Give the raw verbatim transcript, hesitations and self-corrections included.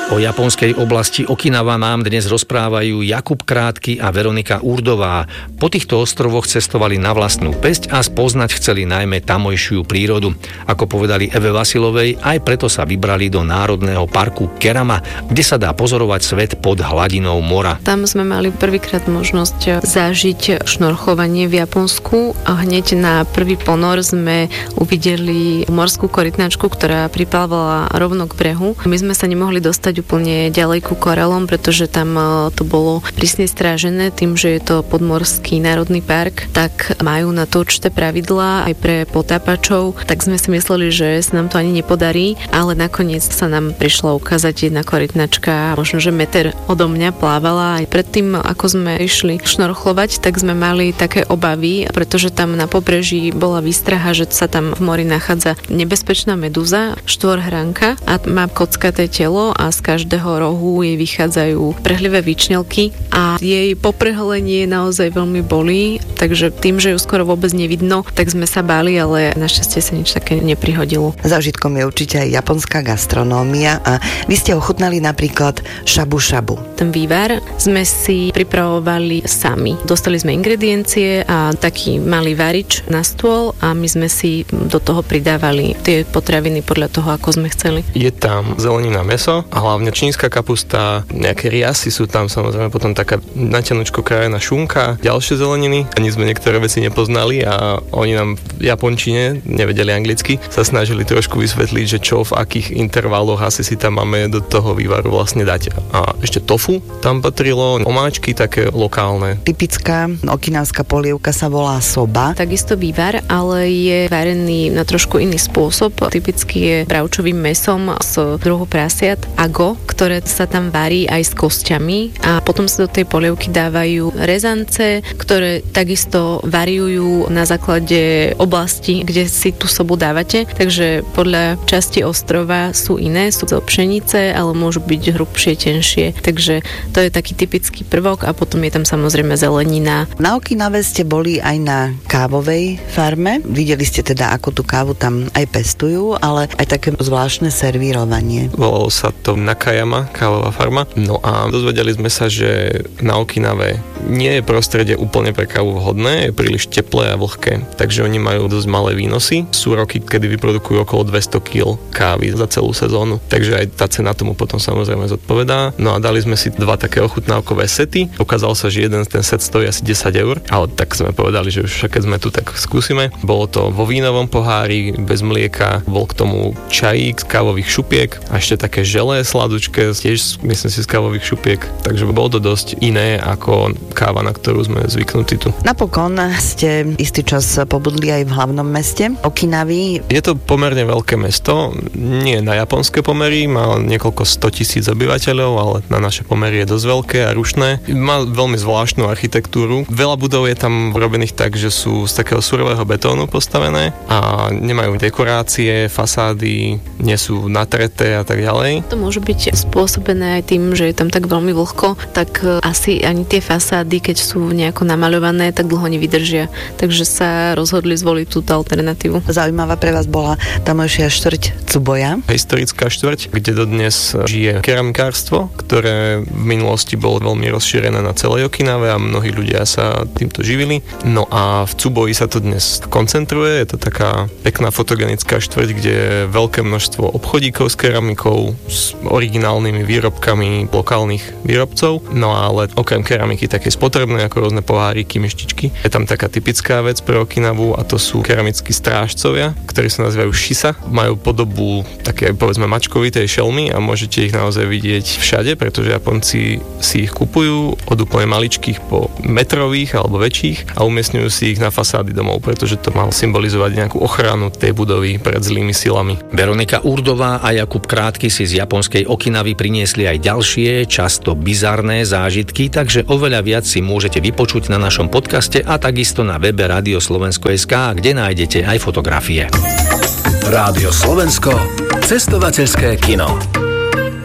O japonskej oblasti Okinawa nám dnes rozprávajú Jakub Krátky a Veronika Urdová. Po týchto ostrovoch cestovali na vlastnú päsť a spoznať chceli najmä tamojšiu prírodu. Ako povedali Eve Vasilovej, aj preto sa vybrali do národného parku Kerama, kde sa dá pozorovať svet pod hladinou mora. Tam sme mali prvýkrát možnosť zažiť šnorchovanie v Japonsku a hneď na prvý ponor sme uvideli morskú korytnačku, ktorá priplávala rovno k brehu. My sme sa nemohli dostať úplne ďalej ku koralom, pretože tam to bolo prísne strážené tým, že je to podmorský národný park, tak majú na to určité pravidlá aj pre potápačov, tak sme si mysleli, že sa nám to ani nepodarí, ale nakoniec sa nám prišla ukázať jedna korytnačka, možno, že meter odo mňa plávala. Aj predtým, ako sme išli šnorchlovať, tak sme mali také obavy, pretože tam na pobreží bola výstraha, že sa tam v mori nachádza nebezpečná medúza, štvorhranka a má kockaté telo a z každého rohu jej vychádzajú prehlivé výčnelky a jej poprhlenie naozaj veľmi bolí, takže tým, že ju skoro vôbec nevidno, tak sme sa báli, ale našťastie sa nič také neprihodilo. Zážitkom je určite aj japonská gastronómia a vy ste ochutnali napríklad shabu shabu. Ten vývar sme si pripravovali sami. Dostali sme ingrediencie a taký malý varič na stôl a my sme si do toho pridávali tie potraviny podľa toho, ako sme chceli. Je tam zelenina, mäso a hlavne čínska kapusta, nejaké riasy sú tam, samozrejme potom taká natianučko krajená šunka, ďalšie zeleniny. Ani sme niektoré veci nepoznali a oni nám v japončine, nevedeli anglicky, sa snažili trošku vysvetliť, že čo v akých intervaloch asi si tam máme do toho vývaru vlastne dať. A ešte tofu tam patrilo, omáčky také lokálne. Typická okinávska polievka sa volá soba. Takisto vývar, ale je varený na trošku iný spôsob. Typicky je bravčovým mäsom z druhu prasiat ago, ktoré sa tam varí aj s kosťami a potom sa do tej polievky dávajú rezance, ktoré takisto variujú na základe oblasti, kde si tú sobu dávate, takže podľa časti ostrova sú iné, sú zo pšenice, ale môžu byť hrubšie, tenšie, takže to je taký typický prvok a potom je tam samozrejme zelenina. Na Okinawe ste boli aj na kávovej farme, videli ste teda, ako tú kávu tam aj pestujú, ale aj také zvláštne servírovanie. Volalo sa to Nakayama, kávová farma. No a dozvedeli sme sa, že na Okinawe nie je prostredie úplne pre kávu vhodné, je príliš teplé a vlhké, takže oni majú dosť malé výnosy. Sú roky, kedy vyprodukujú okolo dvesto kíl kávy za celú sezónu, takže aj tá cena tomu potom samozrejme zodpovedá. No a dali sme si dva také ochutnávkové sety. Ukázalo sa, že jeden ten set stojí asi desať eur, ale tak sme povedali, že už keď sme tu, tak skúsime. Bolo to vo vínovom pohári, bez mlieka, bol k tomu čajík z kávových šupiek a ešte také želé sladučké, tiež myslím si z kávových šupiek, takže bolo to dosť iné ako káva, na ktorú sme zvyknutí tu. Napokon ste istý čas pobudli aj v hlavnom meste Okinavy. Je to pomerne veľké mesto, nie na japonské pomery, má niekoľko stotisíc obyvateľov, ale na naše pomery je dosť veľké a rušné. Má veľmi zvláštnu architektúru. Veľa budov je tam robených tak, že sú z takého surového betónu postavené a nemajú dekorácie, fasády, nie sú natreté a tak ďalej. To môže byť spôsobené aj tým, že je tam tak veľmi vlhko, tak asi ani tie fasády, keď sú nejako namaľované, tak dlho nevydržia. Takže sa rozhodli zvoliť túto alternatívu. Zaujímavá pre vás bola tamojšia štvrť Tsuboja. Historická štvrť, kde dodnes žije keramikárstvo, ktoré v minulosti bolo veľmi rozšírené na celej Okinawe a mnohí ľudia sa týmto živili. No a v Tsuboji sa to dnes koncentruje, je to taká pekná fotogenická štvrť, kde je veľké množstvo obchodíkov s keramikou, s originálnymi výrobkami lokálnych výrobcov. No ale okrem keramiky také spotrebné, ako rôzne poháriky, myštičky. Je tam taká typická vec pre Okinawu a to sú keramickí strážcovia, ktorí sa nazývajú shisa. Majú podobu také, povedzme, mačkovitej šelmy a môžete ich naozaj vidieť všade, pretože Japonci si ich kupujú od úplne maličkých po metrových alebo väčších a umiestňujú si ich na fasády domov, pretože to má symbolizovať nejakú ochranu tej budovy pred zlými silami. Veronika Urdová a Jakub Krátky si z japonskej Okinavy priniesli aj ďalšie, často bizarné zážitky, takže oveľa viac si môžete vypočuť na našom podcaste a takisto na webe Rádio Slovensko bodka es ká, kde nájdete aj fotografie. Rádio Slovensko, cestovateľské kino.